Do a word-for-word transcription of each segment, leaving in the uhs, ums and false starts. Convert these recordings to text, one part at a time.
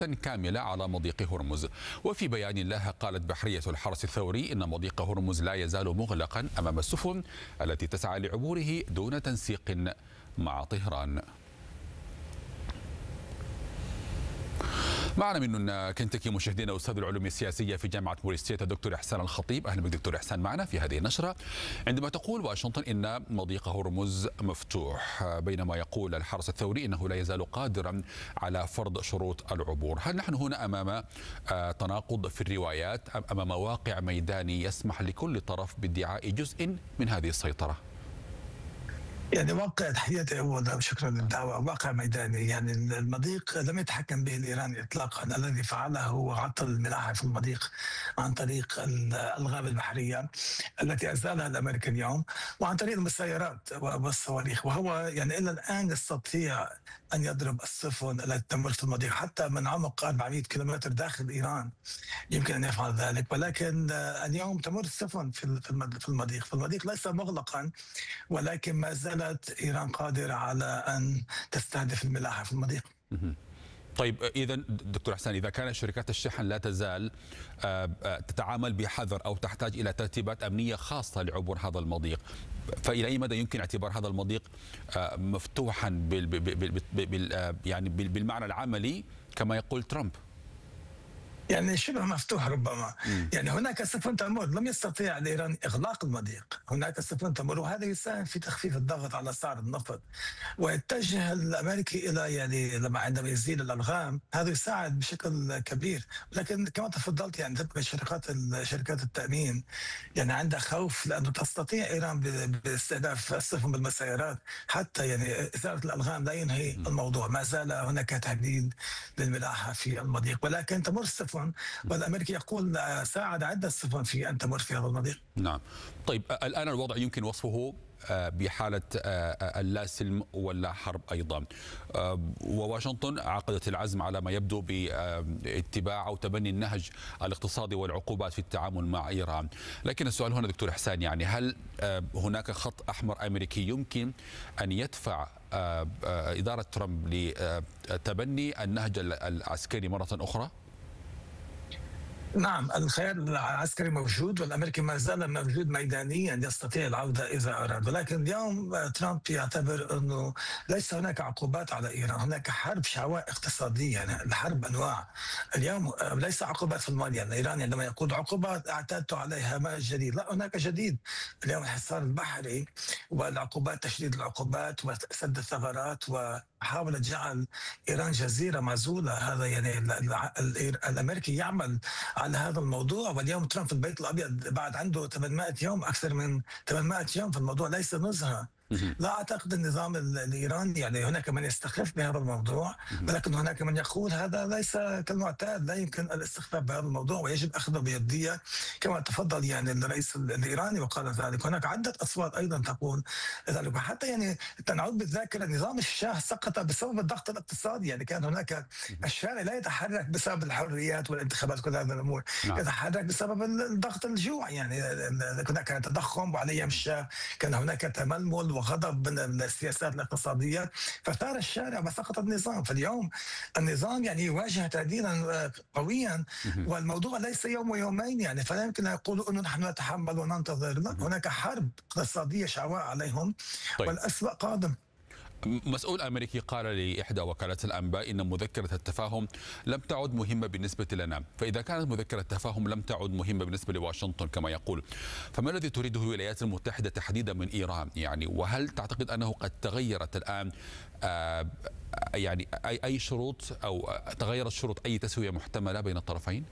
كاملة على مضيق هرمز. وفي بيان لها قالت بحرية الحرس الثوري إن مضيق هرمز لا يزال مغلقا أمام السفن التي تسعى لعبوره دون تنسيق مع طهران. معنا من كنتاكي مشاهدينا أستاذ العلوم السياسية في جامعة موري ستيت الدكتور إحسان الخطيب. أهلا بك دكتور إحسان معنا في هذه النشرة. عندما تقول واشنطن إن مضيق هرمز مفتوح بينما يقول الحرس الثوري إنه لا يزال قادرا على فرض شروط العبور، هل نحن هنا أمام تناقض في الروايات أم أمام واقع ميداني يسمح لكل طرف بادعاء جزء من هذه السيطرة؟ يعني واقع تحياتي أولا شكرا للدعوة. واقع ميداني، يعني المضيق لم يتحكم به الإيراني إطلاقا. الذي فعله هو عطل الملاحة في المضيق عن طريق الألغام البحرية التي أزالها الأمريكا اليوم، وعن طريق المسيرات والصواريخ. وهو يعني إلى الآن يستطيع أن يضرب السفن التي تمر في المضيق حتى من عمق أربعمئة كيلومتر داخل إيران، يمكن أن يفعل ذلك. ولكن اليوم تمر السفن في المضيق، فالمضيق ليس مغلقا، ولكن ما زالت إيران قادرة على أن تستهدف الملاحة في المضيق. طيب إذا دكتور إحسان، إذا كانت شركات الشحن لا تزال تتعامل بحذر أو تحتاج إلى ترتيبات أمنية خاصة لعبور هذا المضيق، فإلى أي مدى يمكن اعتبار هذا المضيق مفتوحا بال بال يعني بالمعنى العملي كما يقول ترامب؟ يعني شبه مفتوح ربما. م. يعني هناك سفن تمر، لم يستطيع الإيران إغلاق المضيق. هناك سفن تمر، وهذا يساهم في تخفيف الضغط على سعر النفط. ويتجه الأمريكي إلى يعني لما عندما يزيل الألغام هذا يساعد بشكل كبير. لكن كما تفضلت يعني تبقى شركات شركات التأمين يعني عندها خوف، لأنه تستطيع إيران باستهداف السفن بالمسيرات حتى يعني إزالة الألغام لا ينهي م. الموضوع. ما زال هناك تهديد للملاحة في المضيق، ولكن تمر السفن، والأمريكي يقول ساعد عدة سفن في أن تمر في هذا المضيق. نعم. طيب الآن الوضع يمكن وصفه بحالة اللا سلم ولا حرب أيضا، وواشنطن عقدت العزم على ما يبدو باتباع أو تبني النهج الاقتصادي والعقوبات في التعامل مع إيران. لكن السؤال هنا دكتور إحسان، يعني هل هناك خط أحمر أمريكي يمكن أن يدفع إدارة ترامب لتبني النهج العسكري مرة أخرى؟ نعم، الخيار العسكري موجود، والامريكي ما زال موجود ميدانيا يستطيع العوده اذا اراد. ولكن اليوم ترامب يعتبر انه ليس هناك عقوبات على ايران، هناك حرب شعواء اقتصاديه. يعني الحرب انواع. اليوم ليس عقوبات في المال، يعني الايراني عندما يقول عقوبات اعتدت عليها ما الجديد، لا، هناك جديد. اليوم الحصار البحري والعقوبات، تشديد العقوبات وسد الثغرات ومحاوله جعل ايران جزيره معزوله. هذا يعني الامريكي يعمل على هذا الموضوع. واليوم ترامب في البيت الابيض بعد عنده ثمانمئة يوم، اكثر من ثمانمئة يوم، في الموضوع ليس نزهه. لا اعتقد النظام الايراني يعني هناك من يستخف بهذا الموضوع، ولكن هناك من يقول هذا ليس كالمعتاد، لا يمكن الاستخفاف بهذا الموضوع ويجب اخذه بيديه كما تفضل يعني الرئيس الايراني وقال ذلك. هناك عده اصوات ايضا تقول ذلك. وحتى يعني تنعود بالذاكره نظام الشاه سقط بسبب الضغط الاقتصادي. يعني كان هناك الشارع لا يتحرك بسبب الحريات والانتخابات كل هذه الامور، يتحرك بسبب الضغط الجوع. يعني هناك تضخم، وعلى ايام الشاه كان هناك تململ وغضب من السياسات الاقتصادية، فثار الشارع وسقط النظام. فاليوم النظام يعني يواجه تهديدا قويا، والموضوع ليس يوم ويومين يعني، فلا يمكن أن يقولوا أنه نحن نتحمل وننتظر. لا، هناك حرب اقتصادية شعواء عليهم. طيب. والأسوأ قادم. مسؤول أمريكي قال لإحدى وكالات الأنباء إن مذكرة التفاهم لم تعد مهمة بالنسبة لنا، فإذا كانت مذكرة التفاهم لم تعد مهمة بالنسبة لواشنطن كما يقول، فما الذي تريده الولايات المتحدة تحديدا من إيران يعني؟ وهل تعتقد أنه قد تغيرت الآن آه يعني أي أي شروط أو تغيرت شروط أي تسوية محتملة بين الطرفين؟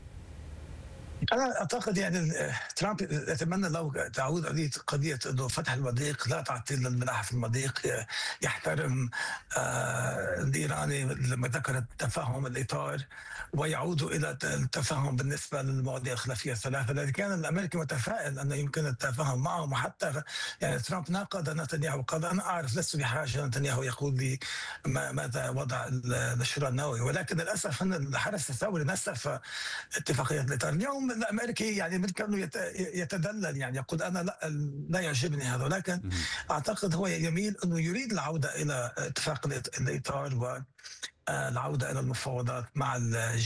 أنا أعتقد يعني ترامب يتمنى لو تعود قضية قضية إنه فتح المضيق، لا تعطيل الملاحة في المضيق، يحترم آه الإيراني لما ذكر التفاهم الإطار، ويعودوا إلى التفاهم بالنسبة للمواضيع الخلافية الثلاثة. الذي كان الأمريكي متفائل أنه يمكن التفاهم معهم، وحتى يعني ترامب ناقض نتنياهو، قال أنا أعرف لست بحاجة نتنياهو يقول لي ماذا وضع المشروع النووي. ولكن للأسف أن الحرس الثوري نسف اتفاقية الإطار. اليوم الامريكي يعني بالكاد يتدلل، يعني يقول انا لا لا يعجبني هذا، ولكن اعتقد هو يميل انه يريد العوده الى اتفاق الاطار والعوده الى المفاوضات مع